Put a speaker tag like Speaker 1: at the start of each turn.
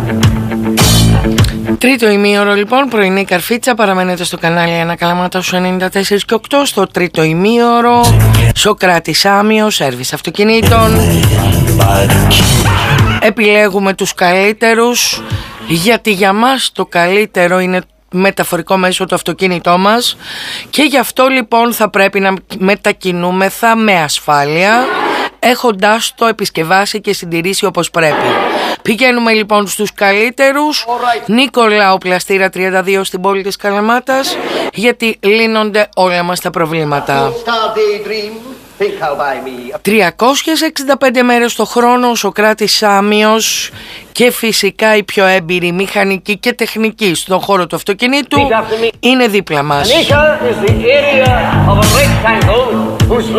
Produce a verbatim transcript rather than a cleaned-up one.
Speaker 1: Τρίτο ημίωρο λοιπόν, πρωινή καρφίτσα, παραμένετε στο κανάλι Ανακαλαμάτα στους ενενήντα τέσσερα και οκτώ. Στο τρίτο ημίωρο, Σοκράτης Άμιος, σέρβις αυτοκινήτων. Επιλέγουμε τους καλύτερους, γιατί για μας το καλύτερο είναι μεταφορικό μέσο το αυτοκίνητό μας, και γι' αυτό λοιπόν θα πρέπει να μετακινούμεθα με ασφάλεια, έχοντας το επισκευάσει και συντηρήσει όπως πρέπει. Πηγαίνουμε λοιπόν στους καλύτερους. Νικολάου Πλαστήρα τριάντα δύο στην πόλη της Καλαμάτας, γιατί λύνονται όλα μας τα προβλήματα. τριακόσιες εξήντα πέντε μέρες το χρόνο, ο Σοκράτης Σάμιος, και φυσικά οι πιο έμπειροι μηχανικοί και τεχνικοί στον χώρο του αυτοκινήτου είναι δίπλα μας.